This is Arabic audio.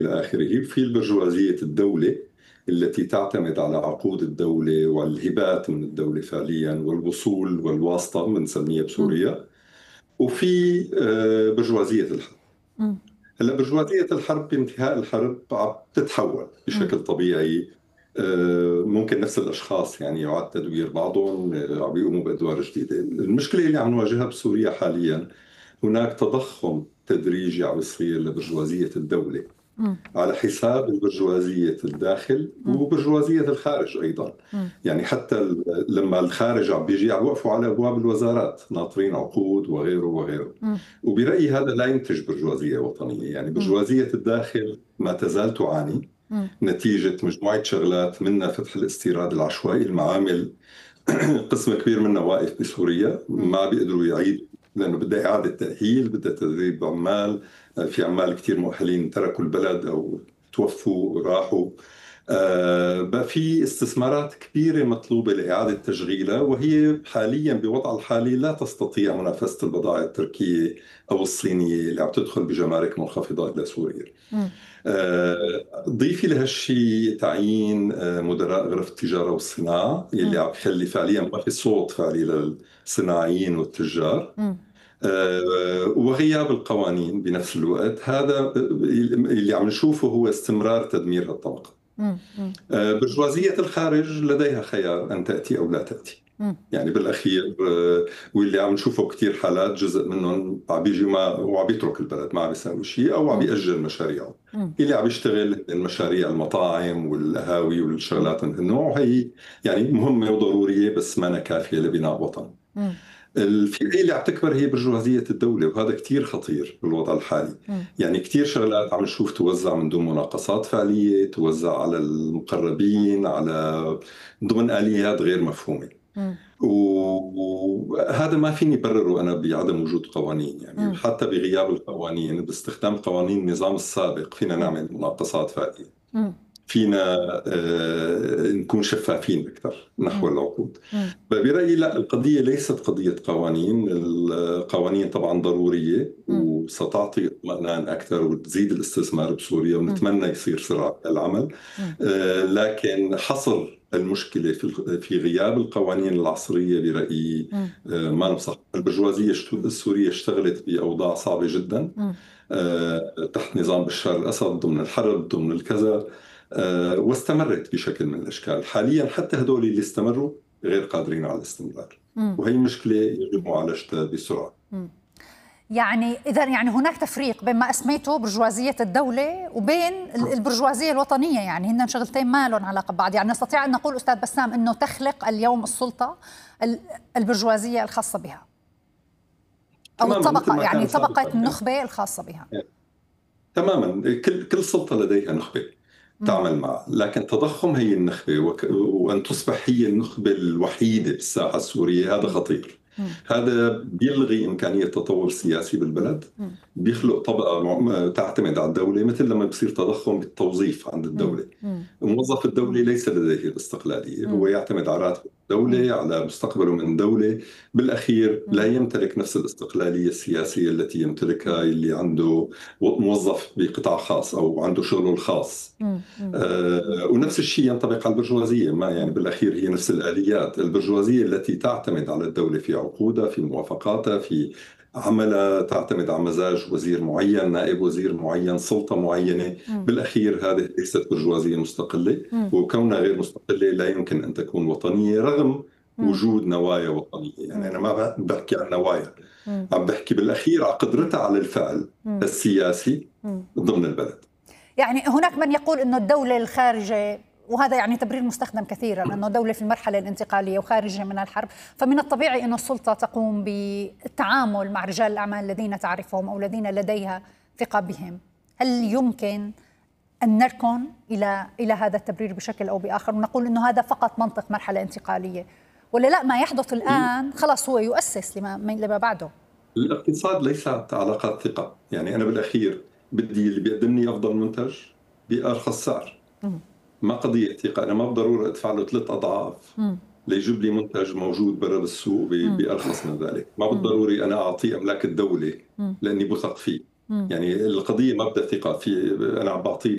إلى آخره. في البرجوازية الدولة التي تعتمد على عقود الدولة والهبات من الدولة فعليا والوصول والواسطة بنسميها بسوريا. وفي برجوازية الحرب. هلا برجوازية الحرب بانتهاء الحرب عم تتحول بشكل طبيعي. ممكن نفس الأشخاص يعني يعاد تدوير بعضهم، عم بيقوموا بأدوار جديدة. المشكلة اللي عم نواجهها بسوريا حاليا هناك تضخم تدريجي عم يصير لبرجوازية الدولة على حساب البرجوازية الداخل وبرجوازية الخارج أيضا. يعني حتى لما الخارج عم بيجي عم يوقفوا على أبواب الوزارات ناطرين عقود وغيره وغيره. وبرأيي هذا لا ينتج برجوازية وطنية. يعني برجوازية الداخل ما تزال تعاني نتيجة مجموعة شغلات، منها فتح الاستيراد العشوائي. المعامل قسم كبير منها واقف بسوريا، ما بيقدروا يعيدوا لأنه بدها إعادة تأهيل، بدها تدريب عمال. في عمال كتير مؤهلين تركوا البلد أو توفوا راحوا. بقى في استثمارات كبيرة مطلوبة لإعادة تشغيلها، وهي حاليا بوضع الحالي لا تستطيع منافسة البضائع التركية أو الصينية اللي عم تدخل بجمارك منخفضة إلى سوريا. ضيفي لهالشيء تعيين مدراء غرف التجارة والصناعة اللي عم يخلي فعليا ما في صوت فعلي للصناعيين والتجار. وغياب القوانين بنفس الوقت. هذا اللي عم نشوفه هو استمرار تدمير هالطبقة. برجوازية الخارج لديها خيار أن تأتي أو لا تأتي. يعني بالأخير واللي عم نشوفه كتير حالات جزء منهم عم بيجي وعم بيترك البلد، ما عم بيسوي شيء أو عم بيأجل مشاريعه. اللي عم يشتغل المشاريع المطاعم والقهاوي والشغلات من هالنوع، وهي يعني مهمة وضرورية بس ما كافية لبناء وطن. الفئة اللي عم تكبر هي برجوازية الدولة، وهذا كتير خطير بالوضع الحالي. يعني كتير شغلات عم نشوف توزع من دون مناقصات فعلية، توزع على المقربين، على ضمن آليات غير مفهومة. وهذا ما فيني برره أنا بعدم وجود قوانين. يعني حتى بغياب القوانين، باستخدام قوانين النظام السابق فينا نعمل مناقصات فعلية. فينا نكون شفافين أكثر نحو العقود. برأيي لا، القضية ليست قضية قوانين. القوانين طبعا ضرورية وستعطي اطمئنان أكثر وتزيد الاستثمار بسوريا، ونتمنى يصير سرعة العمل. لكن حصر المشكلة في غياب القوانين العصرية برأيي ما نصح. البرجوازية السورية اشتغلت بأوضاع صعبة جدا تحت نظام بشار الأسد، ضمن الحرب، ضمن الكذا، واستمرت بشكل من الأشكال. حاليا حتى هدول اللي استمروا غير قادرين على الاستمرار، وهي مشكلة يجب معالجتها بسرعة. يعني إذا يعني هناك تفريق بين ما أسميته برجوازية الدولة وبين البرجوازية الوطنية، يعني هن شغلتين ما لهم علاقة ببعض. يعني نستطيع أن نقول أستاذ بسام أنه تخلق اليوم السلطة البرجوازية الخاصة بها أو الطبقة، يعني طبقة النخبة الخاصة بها. تماما. كل سلطة لديها نخبة تعمل معه، لكن تضخم هي النخبة وأن تصبح هي النخبة الوحيدة بالساحة السورية هذا خطير. هذا بيلغي إمكانية تطور سياسي بالبلد، بيخلق طبقة تعتمد على الدولة، مثل لما بصير تضخم بالتوظيف عند الدولة. موظف الدولة ليس لديه الاستقلالية، هو يعتمد على راتب الدولة، على مستقبله من دولة. بالأخير لا يمتلك نفس الاستقلالية السياسية التي يمتلكها اللي عنده موظف بقطاع خاص أو عنده شغله الخاص. ونفس الشيء ينطبق على البرجوازية. ما يعني بالأخير هي نفس الآليات. البرجوازية التي تعتمد على الدولة في عقودها، في موافقاتها، في عملها، تعتمد على مزاج وزير معين، نائب وزير معين، سلطة معينة. بالأخير هذه ليست برجوازية مستقلة، وكونها غير مستقلة لا يمكن أن تكون وطنية رغم وجود نوايا وطنية. يعني أنا ما بحكي عن نوايا، عم بحكي بالأخير على قدرتها على الفعل السياسي ضمن البلد. يعني هناك من يقول أنه الدولة الخارجة، وهذا يعني تبرير مستخدم كثيرا، أنه دولة في المرحلة الانتقالية وخارجة من الحرب، فمن الطبيعي أن السلطة تقوم بالتعامل مع رجال الأعمال الذين تعرفهم أو الذين لديها ثقة بهم. هل يمكن أن نركن إلى هذا التبرير بشكل أو بآخر ونقول أنه هذا فقط منطق مرحلة انتقالية، ولا لا ما يحدث الآن خلاص هو يؤسس لما بعده؟ الاقتصاد ليس علاقات ثقة. يعني أنا بالأخير بدي اللي بيقدمني أفضل منتج بأرخص سعر، ما قضية ثقة. أنا ما بالضرورة أدفع له 3 أضعاف ليجيب لي منتج موجود برا بالسوق بأرخص من ذلك. ما بالضروري أنا أعطيه أملاك الدولة لأني بثق فيه. يعني القضية مبدأ ثقة. في أنا عم بعطيه